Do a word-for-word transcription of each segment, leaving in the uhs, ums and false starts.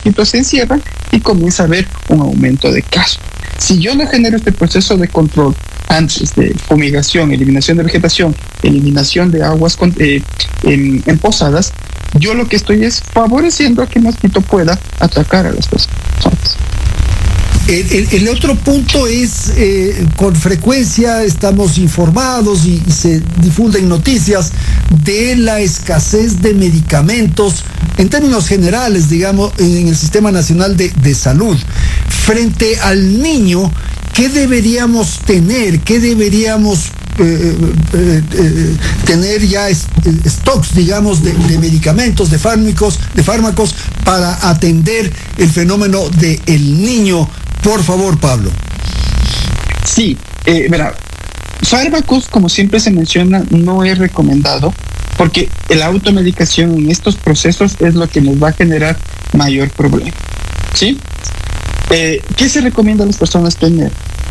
mosquitos se encierran y comienza a haber un aumento de casos. Si yo no genero este proceso de control antes de fumigación, eliminación de vegetación, eliminación de aguas con, eh, en, en posadas, yo lo que estoy es favoreciendo a que el mosquito pueda atacar a las personas. El, el, el otro punto es, eh, con frecuencia estamos informados y, y se difunden noticias de la escasez de medicamentos en términos generales, digamos, en el Sistema Nacional de, de Salud. Frente al niño, ¿qué deberíamos tener? ¿Qué deberíamos eh, eh, eh, tener ya es, eh, stocks, digamos, de, de medicamentos, de fármacos, de fármacos para atender el fenómeno del niño? Por favor, Pablo. Sí, eh, verá, fármacos, como siempre se menciona, no es recomendado porque la automedicación en estos procesos es lo que nos va a generar mayor problema. ¿Sí? Eh, ¿Qué se recomienda a las personas tener?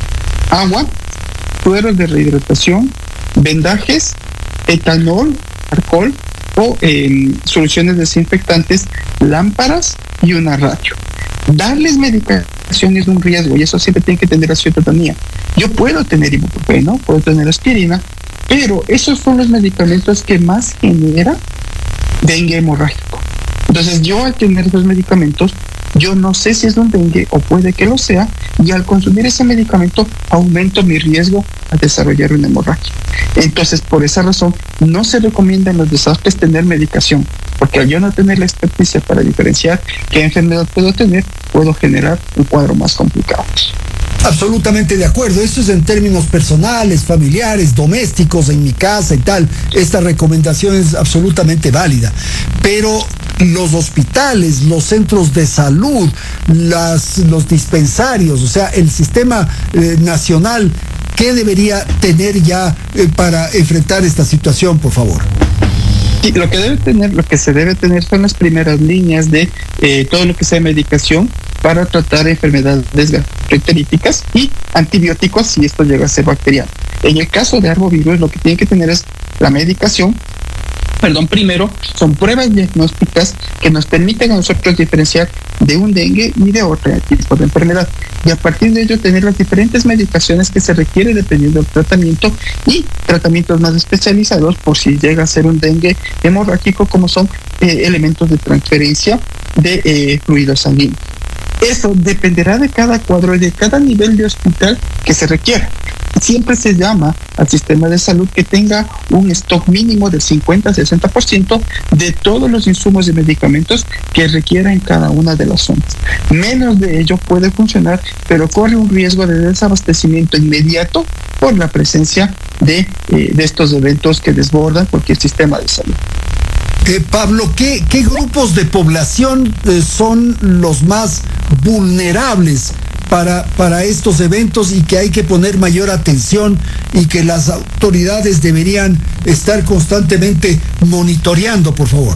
Agua, sueros de rehidratación, vendajes, etanol, alcohol o eh, soluciones desinfectantes, lámparas y una radio. Darles medicación es un riesgo y eso siempre tiene que tener la ciudadanía. Yo puedo tener ibuprofeno, puedo tener aspirina, pero esos son los medicamentos que más generan dengue hemorrágico. Entonces yo al tener esos medicamentos, yo no sé si es un dengue o puede que lo sea, y al consumir ese medicamento aumento mi riesgo a desarrollar una hemorragia. Entonces, por esa razón, no se recomienda en los desastres tener medicación, porque al yo no tener la experticia para diferenciar qué enfermedad puedo tener, puedo generar un cuadro más complicado. Absolutamente de acuerdo. Esto es en términos personales, familiares, domésticos, en mi casa y tal. Esta recomendación es absolutamente válida. Pero los hospitales, los centros de salud, las, los dispensarios, o sea, el sistema eh, nacional, ¿qué debería tener ya eh, para enfrentar esta situación, por favor? Sí, lo que debe tener, lo que se debe tener son las primeras líneas de eh, todo lo que sea medicación para tratar enfermedades gastroenteríticas y antibióticos si esto llega a ser bacteriano. En el caso de arbovirus, lo que tiene que tener es la medicación. Perdón, primero son pruebas diagnósticas que nos permiten a nosotros diferenciar de un dengue y de otro tipo de enfermedad. Y a partir de ello tener las diferentes medicaciones que se requiere dependiendo del tratamiento y tratamientos más especializados por si llega a ser un dengue hemorrágico, como son eh, elementos de transferencia de eh, fluidos sanguíneos. Eso dependerá de cada cuadro y de cada nivel de hospital que se requiera. Siempre se llama al sistema de salud que tenga un stock mínimo del cincuenta a sesenta por ciento de todos los insumos y medicamentos que requiera en cada una de las zonas. Menos de ello puede funcionar, pero corre un riesgo de desabastecimiento inmediato por la presencia de, eh, de estos eventos que desbordan cualquier sistema de salud. Eh, Pablo, ¿qué, ¿qué grupos de población eh, son los más vulnerables para, para estos eventos y que hay que poner mayor atención y que las autoridades deberían estar constantemente monitoreando, por favor?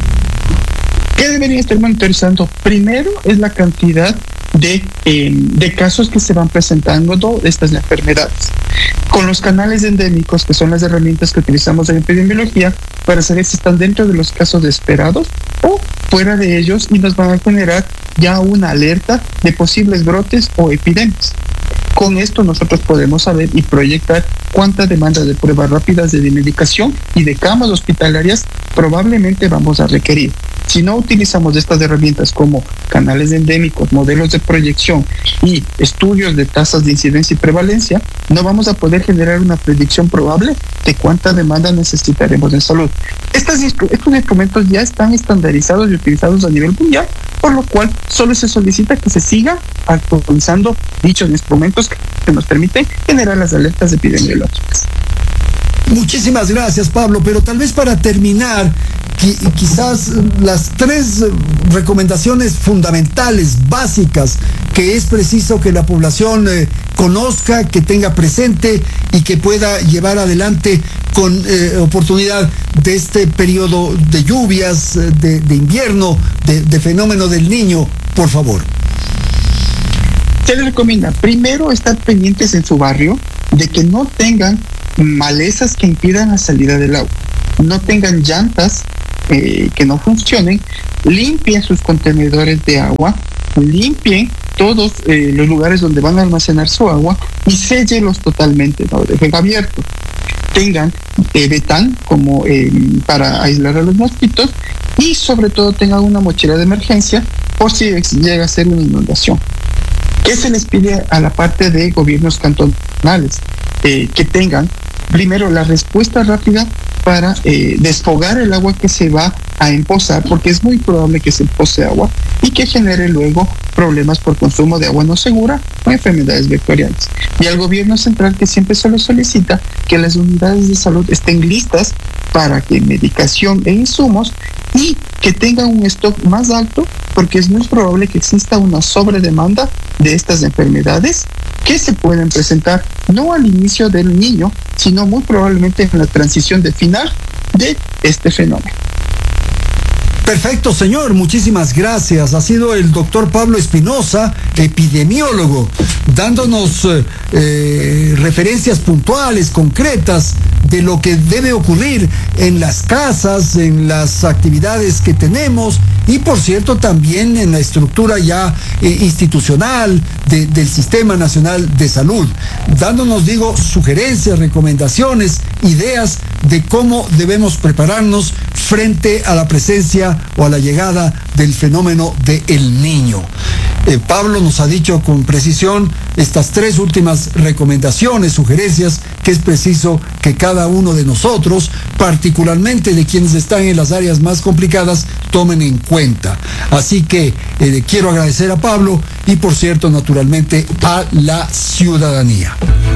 ¿Qué deberían estar monitorizando? Primero es la cantidad de, eh, de casos que se van presentando de estas enfermedades. Con los canales endémicos, que son las herramientas que utilizamos en epidemiología, para saber si están dentro de los casos esperados o fuera de ellos, y nos van a generar ya una alerta de posibles brotes o epidemias. Con esto nosotros podemos saber y proyectar cuánta demanda de pruebas rápidas de medicación y de camas hospitalarias probablemente vamos a requerir. Si no utilizamos estas herramientas como canales endémicos, modelos de proyección y estudios de tasas de incidencia y prevalencia, no vamos a poder generar una predicción probable de cuánta demanda necesitaremos en salud. Estos, estos instrumentos ya están estandarizados y utilizados a nivel mundial, por lo cual solo se solicita que se siga actualizando dichos instrumentos que nos permiten generar las alertas epidemiológicas. Muchísimas gracias, Pablo, pero tal vez para terminar, quizás las tres recomendaciones fundamentales, básicas, que es preciso que la población eh, conozca, que tenga presente y que pueda llevar adelante con eh, oportunidad de este periodo de lluvias, de, de invierno, de, de fenómeno del niño, por favor. Se les recomienda primero estar pendientes en su barrio de que no tengan malezas que impidan la salida del agua, no tengan llantas eh, que no funcionen, limpien sus contenedores de agua, limpien todos eh, los lugares donde van a almacenar su agua y séllelos totalmente, no dejen abiertos. Tengan eh, betán como eh, para aislar a los mosquitos y sobre todo tengan una mochila de emergencia por si llega a ser una inundación. ¿Qué se les pide a la parte de gobiernos cantonales? Eh, que tengan primero la respuesta rápida para eh, desfogar el agua que se va a empozar, porque es muy probable que se empose agua y que genere luego problemas por consumo de agua no segura o enfermedades vectoriales. Y al gobierno central, que siempre se lo solicita, que las unidades de salud estén listas para que medicación e insumos y que tengan un stock más alto, porque es muy probable que exista una sobredemanda de estas enfermedades que se pueden presentar no al inicio del niño, sino muy probablemente en la transición de final de este fenómeno. Perfecto, señor. Muchísimas gracias. Ha sido el doctor Pablo Espinosa, epidemiólogo, dándonos eh, eh, referencias puntuales, concretas, de lo que debe ocurrir en las casas, en las actividades que tenemos y, por cierto, también en la estructura ya eh, institucional de, del Sistema Nacional de Salud, dándonos, digo, sugerencias, recomendaciones, ideas de cómo debemos prepararnos frente a la presencia o a la llegada del fenómeno de El Niño. Eh, Pablo nos ha dicho con precisión estas tres últimas recomendaciones, sugerencias que es preciso que cada uno de nosotros, particularmente de quienes están en las áreas más complicadas, tomen en cuenta. Así que eh, quiero agradecer a Pablo y, por cierto, naturalmente, a la ciudadanía.